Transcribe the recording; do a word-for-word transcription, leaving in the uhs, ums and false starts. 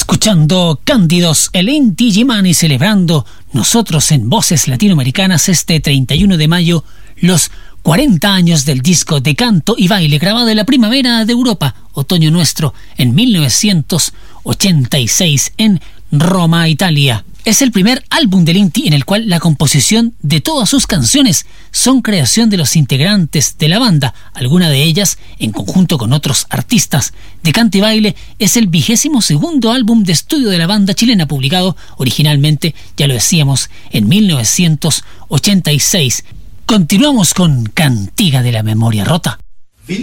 Escuchando Cándidos, el Inti Illimani celebrando nosotros en Voces Latinoamericanas este treinta y uno de mayo los cuarenta años del disco de canto y baile grabado en la primavera de Europa, otoño nuestro, en mil novecientos ochenta y seis en Roma, Italia. Es el primer álbum del Inti en el cual la composición de todas sus canciones son creación de los integrantes de la banda, alguna de ellas en conjunto con otros artistas. De Canto y Baile es el vigésimo segundo álbum de estudio de la banda chilena, publicado originalmente, ya lo decíamos, en mil novecientos ochenta y seis. Continuamos con Cantiga de la Memoria Rota.